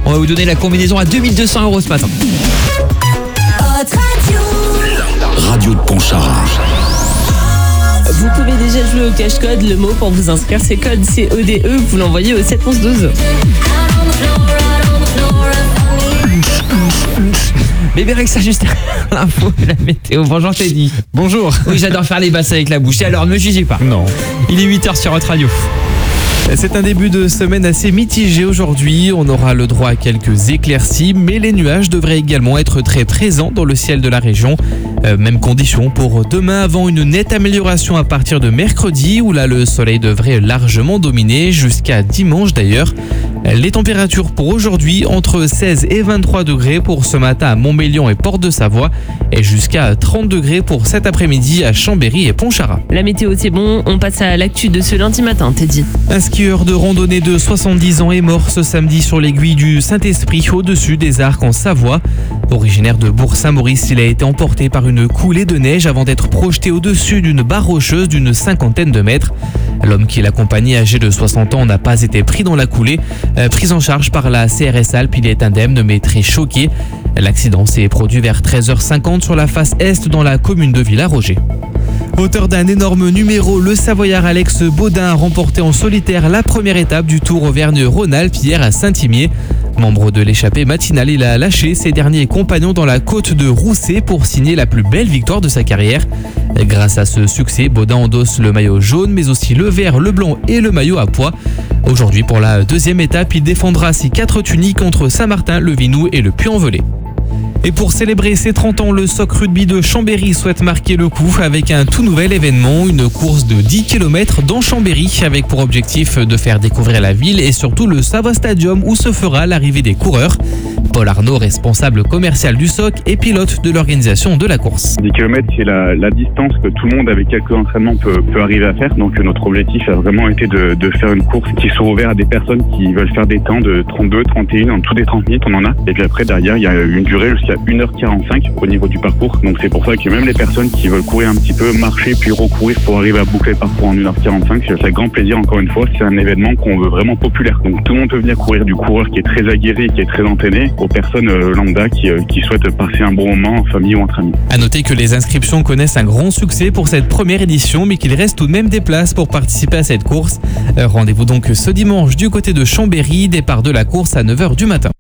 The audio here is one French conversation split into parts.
On va vous donner la combinaison à 2200 € ce matin. Radio de Pontcharra. Vous pouvez déjà jouer au cache-code. Le mot pour vous inscrire, c'est code CODE. Vous l'envoyez au 7 11 12. Bébé Rexa, juste l'info de la météo. Bonjour Teddy. Bonjour. Oui, j'adore faire les basses avec la bouche. Et alors, ne me jugez pas. Non. Il est 8h sur votre radio. C'est un début de semaine assez mitigé aujourd'hui. On aura le droit à quelques éclaircies, mais les nuages devraient également être très présents dans le ciel de la région. Même condition pour demain, avant une nette amélioration à partir de mercredi, où là le soleil devrait largement dominer, jusqu'à dimanche d'ailleurs. Les températures pour aujourd'hui, entre 16 et 23 degrés pour ce matin à Montmélian et Porte-de-Savoie, et jusqu'à 30 degrés pour cet après-midi à Chambéry et Pontcharra. La météo, c'est bon. On passe à l'actu de ce lundi matin, Teddy. Un skieur de randonnée de 70 ans est mort ce samedi sur l'aiguille du Saint-Esprit, au-dessus des Arcs en Savoie. Originaire de Bourg-Saint-Maurice, il a été emporté par une coulée de neige avant d'être projeté au-dessus d'une barre rocheuse d'une 50aine de mètres. L'homme qui l'accompagnait, âgé de 60 ans, n'a pas été pris dans la coulée. Pris en charge par la CRS Alpes, il est indemne mais très choqué. L'accident s'est produit vers 13h50 sur la face est dans la commune de Villaroger. Auteur d'un énorme numéro, le Savoyard Alex Baudin a remporté en solitaire la première étape du Tour Auvergne-Rhône-Alpes hier à Saint-Imier. Membre de l'échappée matinale, il a lâché ses derniers compagnons dans la côte de Rousset pour signer la plus belle victoire de sa carrière. Grâce à ce succès, Baudin endosse le maillot jaune, mais aussi le vert, le blanc et le maillot à pois. Aujourd'hui, pour la deuxième étape, il défendra ses 4 tuniques entre Saint-Martin, le Vinou et le Puy-en-Velay. Et pour célébrer ses 30 ans, le Soc Rugby de Chambéry souhaite marquer le coup avec un tout nouvel événement, une course de 10 km dans Chambéry, avec pour objectif de faire découvrir la ville et surtout le Savoie Stadium où se fera l'arrivée des coureurs. Paul Arnaud, responsable commercial du Soc et pilote de l'organisation de la course. 10 km, c'est la distance que tout le monde avec quelques entraînements peut arriver à faire. Donc notre objectif a vraiment été de faire une course qui soit ouverte à des personnes qui veulent faire des temps de 32, 31, en tout des 30 minutes, on en a. Et puis après, derrière, il y a une durée jusqu'à 1h45 au niveau du parcours. Donc c'est pour ça que même les personnes qui veulent courir un petit peu, marcher puis recourir pour arriver à boucler le parcours en 1h45, c'est avec grand plaisir encore une fois. C'est un événement qu'on veut vraiment populaire. Donc tout le monde peut venir courir, du coureur qui est très aguerri, qui est très entraîné, aux personnes lambda qui souhaitent passer un bon moment en famille ou entre amis. À noter que les inscriptions connaissent un grand succès pour cette première édition, mais qu'il reste tout de même des places pour participer à cette course. Rendez-vous donc ce dimanche du côté de Chambéry, départ de la course à 9h du matin.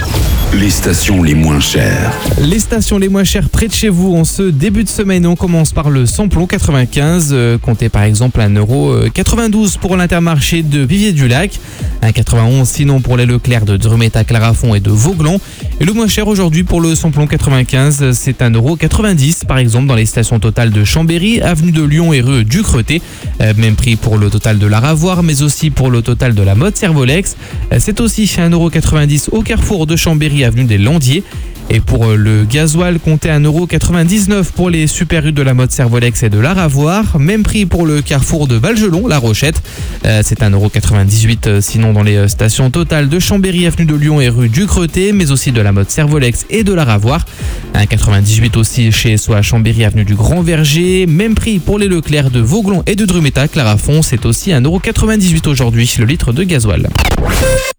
Les stations les moins chères. Les stations les moins chères près de chez vous en ce début de semaine. On commence par le samplon 95. Comptez par exemple 1,92 € pour l'Intermarché de Vivier-du-Lac. 1,91 € sinon pour les Leclerc de Drumeta, Clarafond et de Vauglan. Et le moins cher aujourd'hui pour le samplon 95, c'est 1,90 € par exemple dans les stations totales de Chambéry, avenue de Lyon et rue du Cretté. Même prix pour le total de la Ravoire, mais aussi pour le total de la Motte Servolex. C'est aussi 1,90 € au carrefour de Chambéry, avenue des Landiers. Et pour le gasoil, comptez 1,99 € pour les super rues de la Motte Servolex et de la Ravoire. Même prix pour le carrefour de Valgelon, La Rochette. C'est 1,98 € sinon dans les stations totales de Chambéry, avenue de Lyon et rue du Cretté, mais aussi de la Motte Servolex et de la Ravoire. 1,98 € aussi chez soit Chambéry, avenue du Grand Verger. Même prix pour les Leclerc de Vauglan et de Drumeta, Clarafond. C'est aussi 1,98 € aujourd'hui le litre de gasoil.